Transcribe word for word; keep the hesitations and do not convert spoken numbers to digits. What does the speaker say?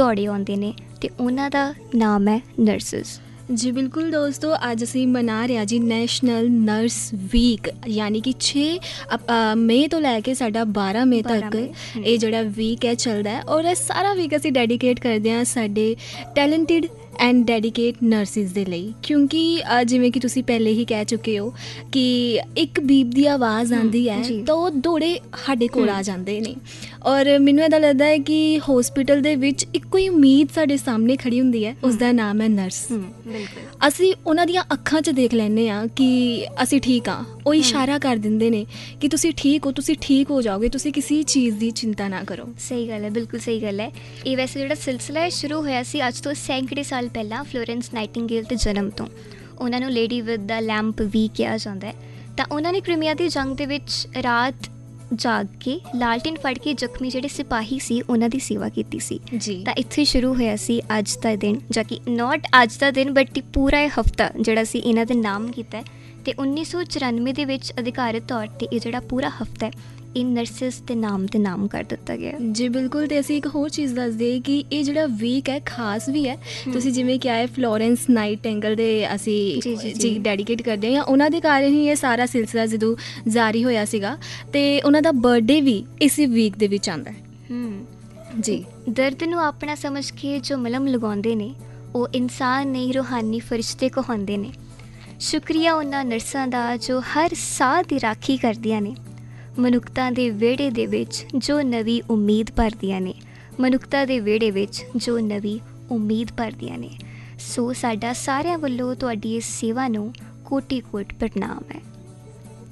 ਦੌੜੇ ਆਉਂਦੇ ਨੇ ਅਤੇ ਉਹਨਾਂ ਦਾ ਨਾਮ ਹੈ ਨਰਸਿਸ। ਜੀ ਬਿਲਕੁਲ ਦੋਸਤੋ, ਅੱਜ ਅਸੀਂ ਮਨਾ ਰਹੇ ਹਾਂ ਜੀ ਨੈਸ਼ਨਲ ਨਰਸ ਵੀਕ, ਯਾਨੀ ਕਿ ਛੇ ਮਈ ਤੋਂ ਲੈ ਕੇ ਸਾਡਾ ਬਾਰਾਂ ਮਈ ਤੱਕ ਇਹ ਜਿਹੜਾ ਵੀਕ ਹੈ ਚੱਲਦਾ ਹੈ। ਔਰ ਇਹ ਸਾਰਾ ਵੀਕ ਅਸੀਂ ਡੈਡੀਕੇਟ ਕਰਦੇ ਹਾਂ ਸਾਡੇ ਟੈਲੈਂਟਿਡ ਐਂਡ ਡੈਡੀਕੇਟ ਨਰਸਿਸ ਦੇ ਲਈ, ਕਿਉਂਕਿ ਜਿਵੇਂ ਕਿ ਤੁਸੀਂ ਪਹਿਲੇ ਹੀ ਕਹਿ ਚੁੱਕੇ ਹੋ ਕਿ ਇੱਕ ਬੀਬ ਦੀ ਆਵਾਜ਼ ਆਉਂਦੀ ਹੈ ਤਾਂ ਉਹ ਦੌੜੇ ਸਾਡੇ ਕੋਲ ਆ ਜਾਂਦੇ ਨੇ। ਔਰ ਮੈਨੂੰ ਇੱਦਾਂ ਲੱਗਦਾ ਹੈ ਕਿ ਹੋਸਪਿਟਲ ਦੇ ਵਿੱਚ ਇੱਕੋ ਹੀ ਉਮੀਦ ਸਾਡੇ ਸਾਹਮਣੇ ਖੜੀ ਹੁੰਦੀ ਹੈ, ਉਸਦਾ ਨਾਮ ਹੈ ਨਰਸ। ਅਸੀਂ ਉਹਨਾਂ ਦੀਆਂ ਅੱਖਾਂ 'ਚ ਦੇਖ ਲੈਂਦੇ ਹਾਂ ਕਿ ਅਸੀਂ ਠੀਕ ਹਾਂ, ਉਹ ਇਸ਼ਾਰਾ ਕਰ ਦਿੰਦੇ ਨੇ ਕਿ ਤੁਸੀਂ ਠੀਕ ਹੋ, ਤੁਸੀਂ ਠੀਕ ਹੋ ਜਾਓਗੇ, ਤੁਸੀਂ ਕਿਸੇ ਚੀਜ਼ ਦੀ ਚਿੰਤਾ ਨਾ ਕਰੋ। ਸਹੀ ਗੱਲ ਹੈ, ਬਿਲਕੁਲ ਸਹੀ ਗੱਲ ਹੈ। ਇਹ ਵੈਸੇ ਜਿਹੜਾ ਸਿਲਸਿਲਾ ਹੈ ਸ਼ੁਰੂ ਹੋਇਆ ਸੀ ਅੱਜ ਤੋਂ ਸੈਂਕੜੇ ਸਾਲ ਪਹਿਲਾਂ ਫਲੋਰੈਂਸ ਨਾਈਟਿੰਗੇਲ ਦੇ ਜਨਮ ਤੋਂ। ਉਹਨਾਂ ਨੂੰ ਲੇਡੀ ਵਿਦ ਦਾ ਲੈਂਪ ਵੀ ਕਿਹਾ ਜਾਂਦਾ ਹੈ। ਤਾਂ ਉਹਨਾਂ ਨੇ ਕ੍ਰੀਮੀਆ ਦੀ ਜੰਗ ਦੇ ਵਿੱਚ ਰਾਤ ਜਾਗ ਕੇ ਲਾਲਟੇਨ ਫੜ ਕੇ ਜ਼ਖਮੀ ਜਿਹੜੇ ਸਿਪਾਹੀ ਸੀ ਉਹਨਾਂ ਦੀ ਸੇਵਾ ਕੀਤੀ ਸੀ ਜੀ। ਤਾਂ ਇੱਥੇ ਸ਼ੁਰੂ ਹੋਇਆ ਸੀ ਅੱਜ ਦਾ ਦਿਨ, ਜਾਂ ਕਿ ਨੋਟ ਅੱਜ ਦਾ ਦਿਨ ਬਟ ਪੂਰਾ ਇਹ ਹਫ਼ਤਾ ਜਿਹੜਾ ਸੀ ਇਹਨਾਂ ਦੇ ਨਾਮ ਕੀਤਾ। ਅਤੇ ਉੱਨੀ ਸੌ ਚੁਰਾਨਵੇਂ ਦੇ ਵਿੱਚ ਅਧਿਕਾਰਤ ਤੌਰ 'ਤੇ ਇਹ ਜਿਹੜਾ ਪੂਰਾ ਹਫ਼ਤਾ ਹੈ ਇਹ ਨਰਸਿਸ ਦੇ ਨਾਮ 'ਤੇ ਨਾਮ ਕਰ ਦਿੱਤਾ ਗਿਆ ਜੀ। ਬਿਲਕੁਲ। ਅਤੇ ਅਸੀਂ ਇੱਕ ਹੋਰ ਚੀਜ਼ ਦੱਸ ਦਈਏ ਕਿ ਇਹ ਜਿਹੜਾ ਵੀਕ ਹੈ ਖਾਸ ਵੀ ਹੈ। ਤੁਸੀਂ ਜਿਵੇਂ ਕਿਹਾ ਹੈ ਫਲੋਰੈਂਸ ਨਾਈਟਿੰਗੇਲ ਦੇ ਅਸੀਂ ਜੀ ਡੈਡੀਕੇਟ ਕਰਦੇ ਹਾਂ, ਉਹਨਾਂ ਦੇ ਕਾਰਨ ਹੀ ਇਹ ਸਾਰਾ ਸਿਲਸਿਲਾ ਜਦੋਂ ਜਾਰੀ ਹੋਇਆ ਸੀਗਾ। ਅਤੇ ਉਹਨਾਂ ਦਾ ਬਰਥਡੇ ਵੀ ਇਸੇ ਵੀਕ ਦੇ ਵਿੱਚ ਆਉਂਦਾ ਹੈ ਜੀ। ਦਰਦ ਨੂੰ ਆਪਣਾ ਸਮਝ ਕੇ ਜੋ ਮਲਮ ਲਗਾਉਂਦੇ ਨੇ ਉਹ ਇਨਸਾਨ ਨਹੀਂ ਰੂਹਾਨੀ ਫਰਿਸ਼ਤੇ ਕਹਾਉਂਦੇ ਨੇ। ਸ਼ੁਕਰੀਆ ਉਹਨਾਂ ਨਰਸਾਂ ਦਾ ਜੋ ਹਰ ਸਾਹ ਦੀ ਰਾਖੀ ਕਰਦੀਆਂ ਨੇ, ਮਨੁੱਖਤਾ ਦੇ ਵਿਹੜੇ ਦੇ ਵਿੱਚ ਜੋ ਨਵੀਂ ਉਮੀਦ ਭਰਦੀਆਂ ਨੇ, ਮਨੁੱਖਤਾ ਦੇ ਵਿਹੜੇ ਵਿੱਚ ਜੋ ਨਵੀਂ ਉਮੀਦ ਭਰਦੀਆਂ ਨੇ। ਸੋ ਸਾਡਾ ਸਾਰਿਆਂ ਵੱਲੋਂ ਤੁਹਾਡੀ ਇਸ ਸੇਵਾ ਨੂੰ ਕੋਟੀ ਕੋਟ ਪ੍ਰਣਾਮ ਹੈ।